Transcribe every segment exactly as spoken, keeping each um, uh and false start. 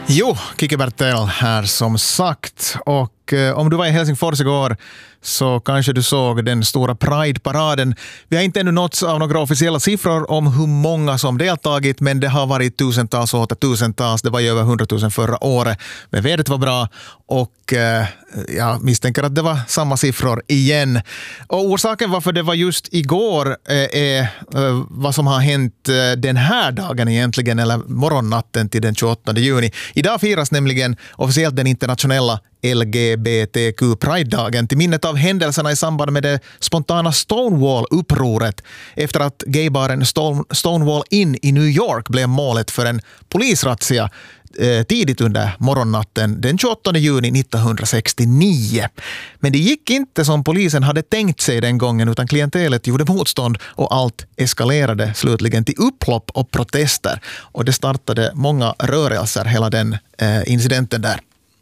Jo, Kike Bertel här som sagt. Och eh, om du var i Helsingfors igår så kanske du såg den stora Pride-paraden. Vi har inte ännu nåtts av några officiella siffror om hur många som deltagit, men det har varit tusentals och åttatusentals. Det var ju över hundratusen förra året. Men vädret var bra och eh, jag misstänker att det var samma siffror igen. Och orsaken varför det var just igår eh, är eh, vad som har hänt eh, den här dagen egentligen, eller morgonnatten till den tjugoåttonde juni. Idag firas nämligen officiellt den internationella L G B T Q Pride-dagen till minnet av händelserna i samband med det spontana Stonewall-upproret efter att gaybaren Stonewall Inn i New York blev målet för en polisrazzia eh, tidigt under morgonnatten den tjugoåttonde juni nittonhundrasextionio. Men det gick inte som polisen hade tänkt sig den gången, utan klientelet gjorde motstånd och allt eskalerade slutligen till upplopp och protester. Och det startade många rörelser, hela den eh, incidenten där.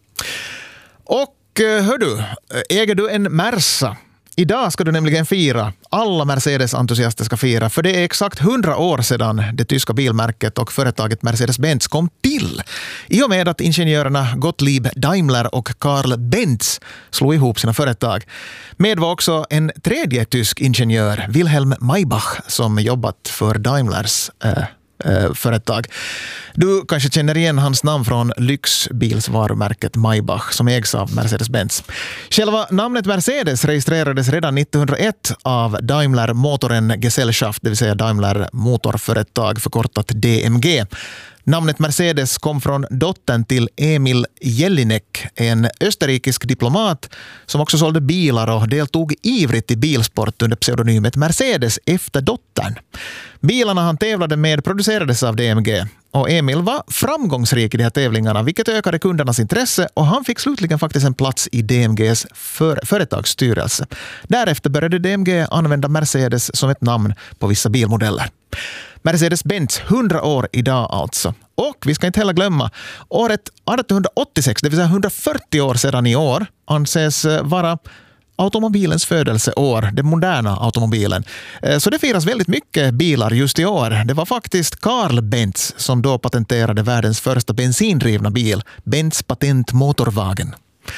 Och hör du, äger du en Merca? Idag ska du nämligen fira. Alla Mercedes-entusiaster ska fira, för det är exakt hundra år sedan det tyska bilmärket och företaget Mercedes-Benz kom till. I och med att ingenjörerna Gottlieb Daimler och Karl Benz slog ihop sina företag. Med var också en tredje tysk ingenjör, Wilhelm Maybach, som jobbat för Daimlers äh, företag. Du kanske känner igen hans namn från lyxbilsvarumärket Maybach som ägs av Mercedes-Benz. Själva namnet Mercedes registrerades redan nittonhundraett av Daimler Motoren Gesellschaft, det vill säga Daimler Motorföretag, förkortat D M G. Namnet Mercedes kom från dottern till Emil Jelinek, en österrikisk diplomat som också sålde bilar och deltog ivrigt i bilsport under pseudonymet Mercedes efter dottern. Bilarna han tävlade med producerades av D M G och Emil var framgångsrik i de här tävlingarna, vilket ökade kundernas intresse, och han fick slutligen faktiskt en plats i D M Gs för- företagsstyrelse. Därefter började D M G använda Mercedes som ett namn på vissa bilmodeller. Mercedes-Benz, hundra år idag alltså. Och vi ska inte heller glömma, året arton åttiosex, det vill säga hundrafyrtio år sedan i år, anses vara automobilens födelseår, den moderna automobilen. Så det firas väldigt mycket bilar just i år. Det var faktiskt Karl Benz som då patenterade världens första bensindrivna bil, Benz Patent Motorwagen.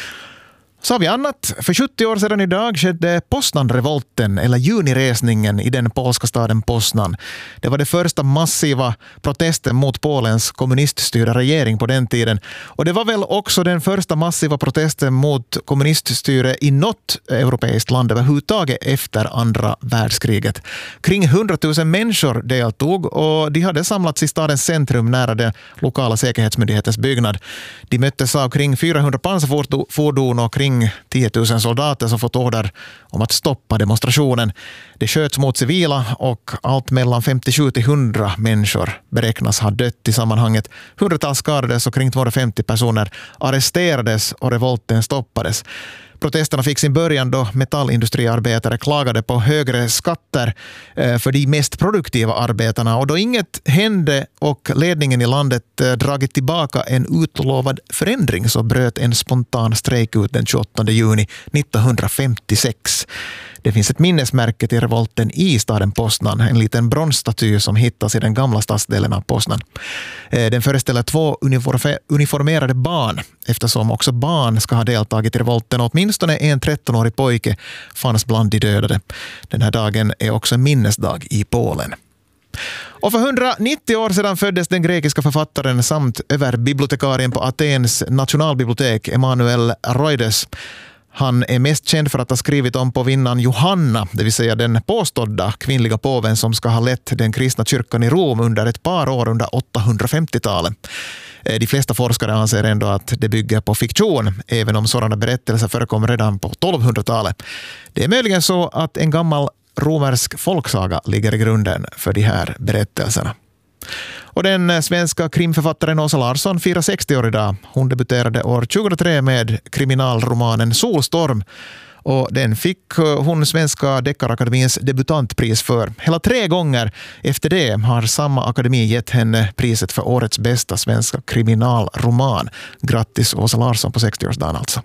Så har vi annat. För sjuttio år sedan idag skedde Poznan-revolten, eller juniresningen i den polska staden Poznan. Det var det första massiva protesten mot Polens kommuniststyrda regering på den tiden. Och det var väl också den första massiva protesten mot kommuniststyre i något europeiskt land överhuvudtaget efter andra världskriget. Kring hundratusen människor deltog och de hade samlats i stadens centrum nära den lokala säkerhetsmyndighetens byggnad. De möttes av kring fyrahundra pansarfordon och kring tio tusen soldater som fått order om att stoppa demonstrationen. Det sköts mot civila och allt mellan femtiosju till hundra människor beräknas ha dött i sammanhanget. Hundratals skadades och kring tvåhundrafemtio personer arresterades och revolten stoppades. Protesterna fick sin början då metallindustriarbetare klagade på högre skatter för de mest produktiva arbetarna, och då inget hände och ledningen i landet dragit tillbaka en utlovad förändring så bröt en spontan strejk ut den tjugoåttonde juni nittonhundrafemtiosex. Det finns ett minnesmärke till revolten i staden Poznan, en liten bronsstaty som hittas i den gamla stadsdelen av Poznan. Den föreställer två uniformerade barn, eftersom också barn ska ha deltagit i revolten, och åtminstone en trettonårig pojke fanns bland de dödade. Den här dagen är också en minnesdag i Polen. Och för hundranittio år sedan föddes den grekiska författaren samt överbibliotekarien på Atens nationalbibliotek Emanuel Roides. Han är mest känd för att ha skrivit om påvinnan Johanna, det vill säga den påstådda kvinnliga påven som ska ha lett den kristna kyrkan i Rom under ett par år under åttahundrafemtiotalet. De flesta forskare anser ändå att det bygger på fiktion, även om sådana berättelser förekom redan på tolvhundratalet. Det är möjligen så att en gammal romersk folksaga ligger i grunden för de här berättelserna. Och den svenska krimförfattaren Åsa Larsson firar sextio år idag. Hon debuterade år tjugohundratre med kriminalromanen Solstorm, och den fick hon Svenska Deckarakademins debutantpris för. Hela tre gånger efter det har samma akademi gett henne priset för årets bästa svenska kriminalroman. Grattis Åsa Larsson på sextioårsdagen alltså.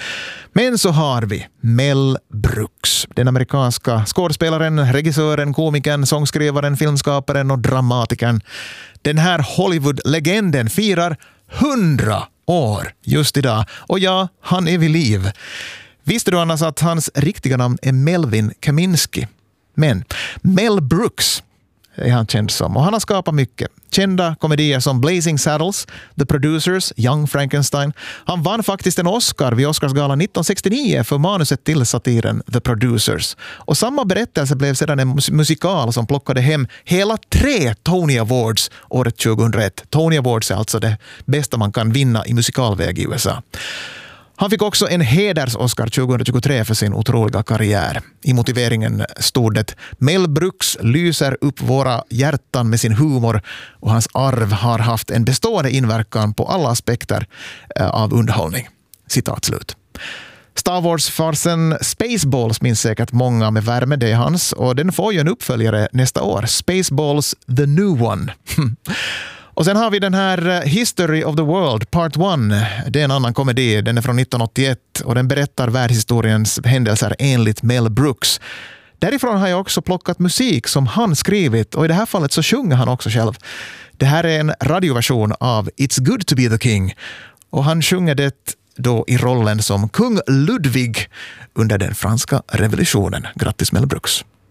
Men så har vi Mel Brooks, den amerikanska skådespelaren, regissören, komikern, sångskrivaren, filmskaparen och dramatikern. Den här Hollywood-legenden firar Hundra år just idag. Och ja, han är vid liv. Visste du annars att hans riktiga namn är Melvin Kaminsky? Men Mel Brooks är han känd som. Och han har skapat mycket. Kända komedier som Blazing Saddles, The Producers, Young Frankenstein. Han vann faktiskt en Oscar vid Oscarsgalan nittonhundrasextionio för manuset till satiren The Producers. Och samma berättelse blev sedan en musikal som plockade hem hela tre Tony Awards året tjugohundraett. Tony Awards är alltså det bästa man kan vinna i musikalväg i U S A. Han fick också en heders-Oscar tjugohundratjugotre för sin otroliga karriär. I motiveringen stod det: Mel Brooks lyser upp våra hjärtan med sin humor och hans arv har haft en bestående inverkan på alla aspekter av underhållning. Citat slut. Star Wars-farsen Spaceballs minns säkert många med värme, det är hans, och den får ju en uppföljare nästa år. Spaceballs The New One. Och sen har vi den här History of the World Part ett. Det är en annan komedi, den är från nittonhundraåttioett och den berättar världshistoriens händelser enligt Mel Brooks. Därifrån har jag också plockat musik som han skrivit och i det här fallet så sjunger han också själv. Det här är en radioversion av It's Good to be the King och han sjunger det då i rollen som kung Ludwig under den franska revolutionen. Grattis Mel Brooks!